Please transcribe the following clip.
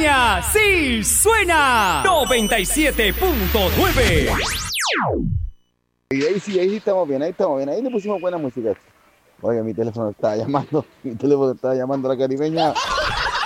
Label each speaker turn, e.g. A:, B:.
A: Caribeña sí suena 97.9.
B: Y ahí sí estamos bien, ahí le pusimos buena música. Oiga, mi teléfono estaba llamando a la Caribeña.